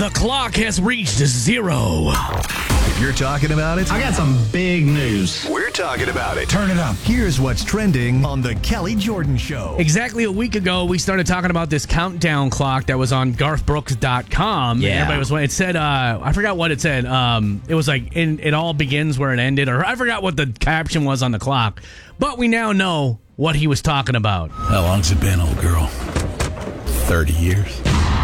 The clock has reached 0. If you're talking about it, I got some big news. we're talking about it. Turn it up. Here's what's trending on The Kelly Jordan Show. Exactly a week ago, we started talking about this countdown clock that was on GarthBrooks.com. Yeah. Everybody was. It said, I forgot what it said. It was like, it all begins where it ended, or I forgot what the caption was on the clock. But we now know what he was talking about. How long's it been, old girl? 30 years.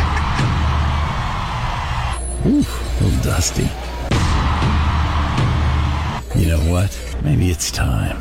Ooh, a little dusty. You know what? Maybe it's time.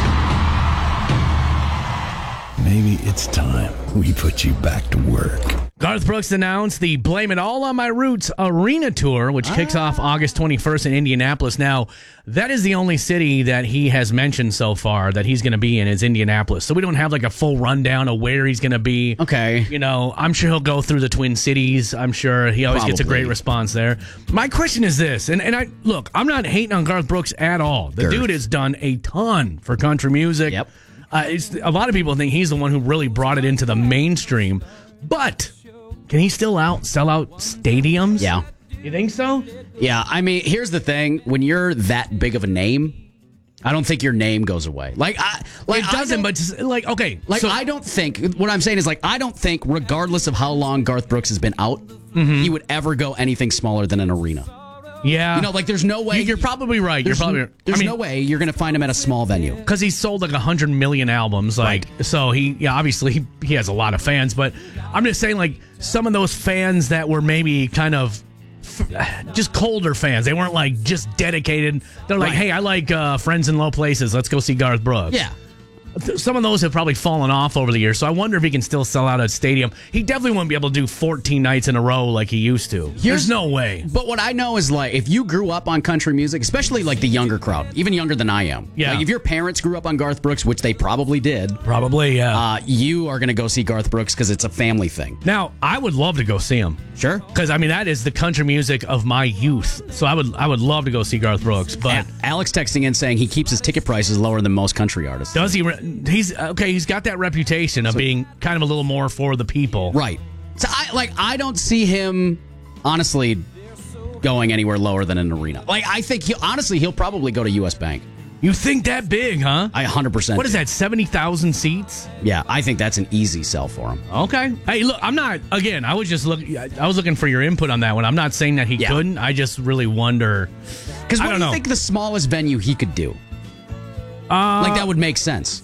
Maybe it's time we put you back to work. Garth Brooks announced the Blame It All on My Roots Arena Tour, which kicks off August 21st in Indianapolis. Now, that is the only city that he has mentioned so far that he's going to be in is Indianapolis. So we don't have like a full rundown of where he's going to be. Okay. You know, I'm sure he'll go through the Twin Cities. I'm sure he always gets a Probably. great response there. My question is this, and I look, I'm not hating on Garth Brooks at all. The dude has done a ton for country music. Yep. A lot of people think he's the one who really brought it into the mainstream. But can he still sell out stadiums? Yeah. You think so? Yeah, I mean, here's the thing. When you're that big of a name, I don't think your name goes away. It doesn't, but just, okay. I don't think, what I'm saying is, I don't think, regardless of how long Garth Brooks has been out, he would ever go anything smaller than an arena. Yeah. You know, there's no way. You're probably right. There's There's no way you're going to find him at a small venue. Because he's sold like 100 million albums. So obviously he has a lot of fans. But I'm just saying, some of those fans that were maybe kind of just colder fans, they weren't just dedicated. They're like, hey, I like Friends in Low Places. Let's go see Garth Brooks. Yeah. Some of those have probably fallen off over the years, so I wonder if he can still sell out a stadium. He definitely wouldn't be able to do 14 nights in a row like he used to. There's no way. But what I know is, if you grew up on country music, especially the younger crowd, even younger than I am. Yeah. If your parents grew up on Garth Brooks, which they probably did. Probably, yeah. You are going to go see Garth Brooks because it's a family thing. Now, I would love to go see him. Sure. Because, that is the country music of my youth. So I would love to go see Garth Brooks. But Alex texting in saying he keeps his ticket prices lower than most country artists. does he? He's got that reputation of being kind of a little more for the people. Right. So I don't see him, honestly, going anywhere lower than an arena. I think he'll probably go to US Bank. You think that big, huh? I 100%. What is that, 70,000 seats? Yeah, I think that's an easy sell for him. Okay. Hey, look, I'm not, again, I was looking for your input on that one. I'm not saying that he couldn't. I just really wonder. Because what do you think the smallest venue he could do? That would make sense.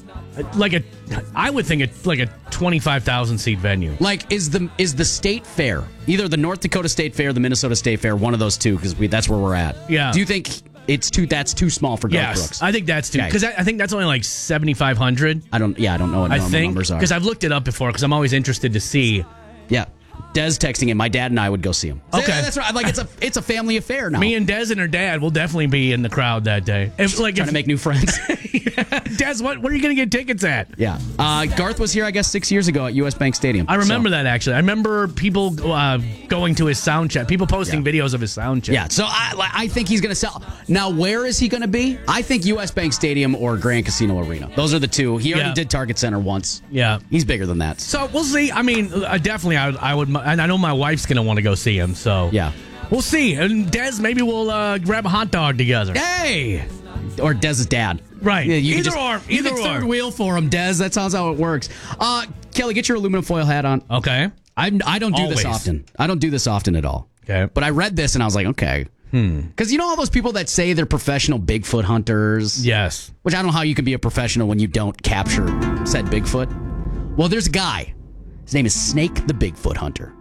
I would think it's like a 25,000 seat venue. Is the state fair, either the North Dakota State Fair, the Minnesota State Fair, one of those two, because that's where we're at. Yeah. Do you think that's too small for Garth Brooks? I think that's too, because I think that's only 7,500. I don't know what normal numbers are. Because I've looked it up before, because I'm always interested to see. Yeah. Des texting in, my dad and I would go see him. Okay. That's right. It's a family affair now. Me and Des and her dad will definitely be in the crowd that day. Trying to make new friends. Des, what are you going to get tickets at? Yeah. Garth was here, I guess, 6 years ago at US Bank Stadium. I remember that, actually. I remember people going to his sound check, people posting videos of his sound check. Yeah, so I think he's going to sell. Now, where is he going to be? I think US Bank Stadium or Grand Casino Arena. Those are the two. He already did Target Center once. Yeah. He's bigger than that. So we'll see. Definitely, I would, and I know my wife's going to want to go see him, so. Yeah. We'll see. And Des, maybe we'll grab a hot dog together. Hey! Or Dez's dad. Right. Yeah, Either third wheel for him, Des. That sounds how it works. Kelly, get your aluminum foil hat on. Okay. I don't do this often. I don't do this often at all. Okay. But I read this and I was like, okay. Because you know all those people that say they're professional Bigfoot hunters? Yes. Which I don't know how you can be a professional when you don't capture said Bigfoot. Well, there's a guy. His name is Snake the Bigfoot Hunter.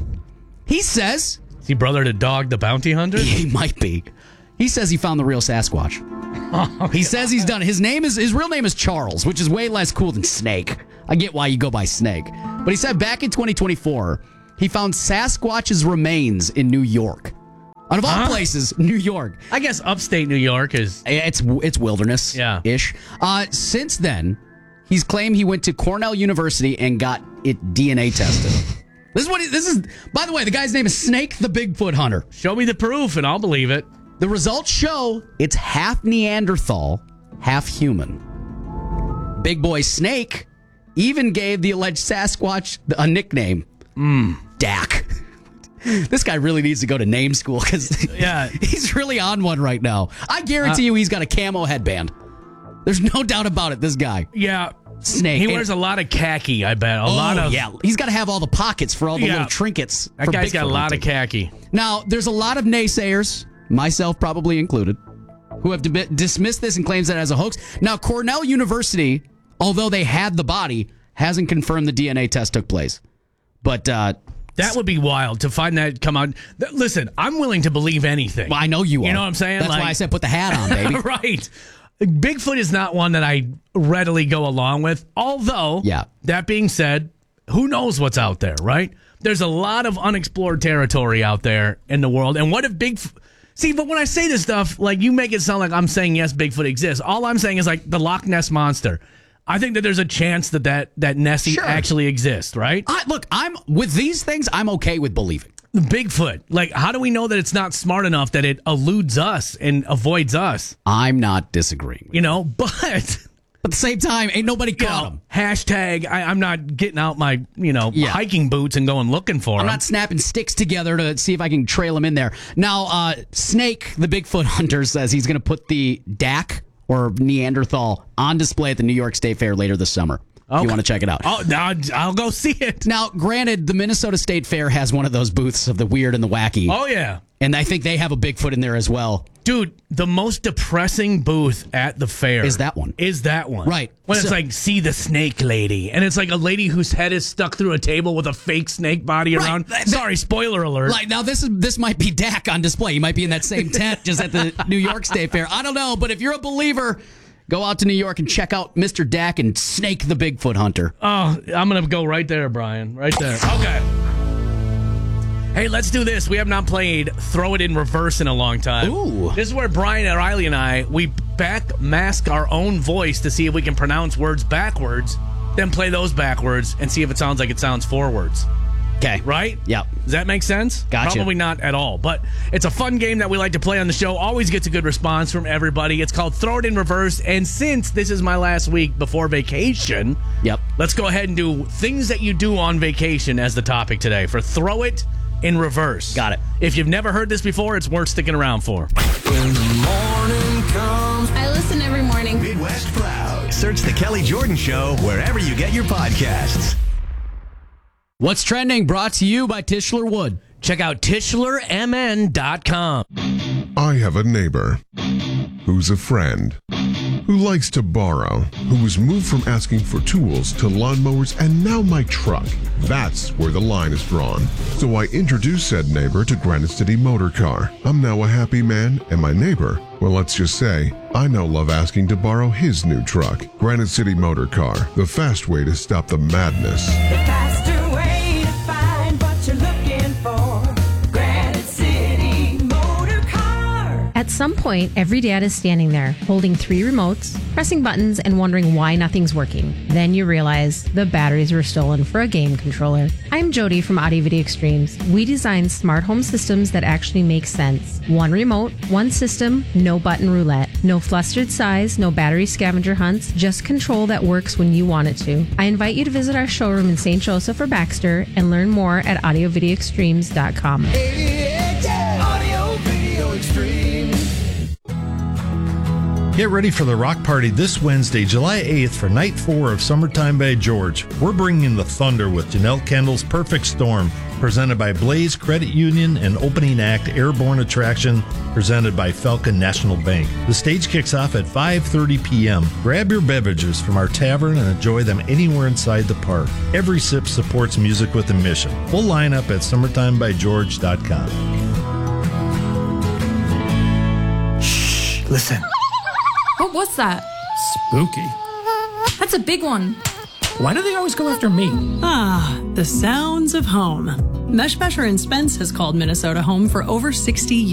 He says... Is he brother to Dog the Bounty Hunter? He might be. He says he found the real Sasquatch. He says he's done it. His real name is Charles, which is way less cool than Snake. I get why you go by Snake. But he said back in 2024, he found Sasquatch's remains in New York. Out of all places, New York. I guess upstate New York is... It's wilderness-ish. Yeah. Since then, he's claimed he went to Cornell University and got it DNA tested. This is. By the way, the guy's name is Snake the Bigfoot Hunter. Show me the proof and I'll believe it. The results show it's half Neanderthal, half human. Big boy Snake even gave the alleged Sasquatch a nickname. Dak. This guy really needs to go to name school because Yeah. he's really on one right now. I guarantee you he's got a camo headband. There's no doubt about it, this guy. Yeah. Snake. He wears a lot of khaki, I bet. Yeah. He's got to have all the pockets for all the Yeah. little trinkets. That for guy's got a Bigfoot lot hunting. of khaki. Now, there's a lot of naysayers, myself probably included, who have dismissed this and claims that as a hoax. Now, Cornell University, although they had the body, hasn't confirmed the DNA test took place. But That would be wild to find that come out. Listen, I'm willing to believe anything. well, I know you are. You know what I'm saying? That's Like- why I said put the hat on, baby. Right. Bigfoot is not one that I readily go along with. Although, Yeah. that being said, who knows what's out there, right? There's a lot of unexplored territory out there in the world. And what if Bigfoot... See, but when I say this stuff, like, you make it sound like I'm saying, yes, Bigfoot exists. All I'm saying is, like, the Loch Ness Monster. I think that there's a chance that Nessie Sure. actually exists, right? Look, I'm with these things, I'm okay with believing. Bigfoot. Like, how do we know that it's not smart enough that it eludes us and avoids us? I'm not disagreeing. You know, but... At the same time, ain't nobody You caught know, him. hashtag, I'm not getting out my, Yeah. hiking boots and going looking for I'm him. not snapping sticks together to see if I can trail him in there. Now, Snake, the Bigfoot hunter, says he's going to put the DAC, or Neanderthal, on display at the New York State Fair later this summer. If you want to check it out. Oh, I'll go see it. Now, granted, the Minnesota State Fair has one of those booths of the weird and the wacky. Oh, yeah. And I think they have a Bigfoot in there as well. Dude, the most depressing booth at the fair Is that one. Right. When it's So- like, see the snake lady. And it's like a lady whose head is stuck through a table with a fake snake body Right. around. Sorry, spoiler alert. Like, now this might be Dak on display. He might be in that same tent just at the New York State Fair. I don't know, but if you're a believer, go out to New York and check out Mr. Dak and Snake the Bigfoot hunter. Oh, I'm going to go right there, Brian. Right there. Okay. Hey, let's do this. We have not played Throw It in Reverse in a long time. Ooh. This is where Brian and Riley and I, we backmask our own voice to see if we can pronounce words backwards, then play those backwards and see if it sounds like it sounds forwards. Okay. Right? Yep. Does that make sense? Gotcha. Probably not at all, but it's a fun game that we like to play on the show. Always gets a good response from everybody. It's called Throw It in Reverse, and since this is my last week before vacation, Yep. let's go ahead and do things that you do on vacation as the topic today for Throw It in Reverse. Got it. If you've never heard this before, it's worth sticking around for. I listen every morning. Midwest Proud. Search The Kelly Jordan Show wherever you get your podcasts. What's trending? Brought to you by Tischler Wood. Check out TischlerMN.com. I have a neighbor who's a friend who likes to borrow, who was moved from asking for tools to lawnmowers and now my truck. That's where the line is drawn. So I introduced said neighbor to Granite City Motor Car. I'm now a happy man, and my neighbor, well, let's just say, I now love asking to borrow his new truck. Granite City Motor Car, the fast way to stop the madness. Faster way to find what you're looking for. Granite City Motor Car. At some point, every dad is standing there, holding 3 remotes, pressing buttons, and wondering why nothing's working. Then you realize the batteries were stolen for a game controller. I'm Jody from Audio Video Extremes. We design smart home systems that actually make sense. 1 remote, 1 system, no button roulette. No flustered size, no battery scavenger hunts, just control that works when you want it to. I invite you to visit our showroom in St. Joseph or Baxter and learn more at audiovideoextremes.com. Audio Video Extreme. Get ready for the Rock Party this Wednesday, July 8th for Night 4 of Summertime by George. We're bringing the thunder with Janelle Kendall's Perfect Storm, presented by Blaze Credit Union, and opening act Airborne Attraction, presented by Falcon National Bank. The stage kicks off at 5:30 p.m. Grab your beverages from our tavern and enjoy them anywhere inside the park. Every sip supports music with a mission. Full lineup at summertimebygeorge.com. Shh, listen. What was that? Spooky. That's a big one. Why do they always go after me? The sounds of home. Mesh Basher and Spence has called Minnesota home for over 60 years.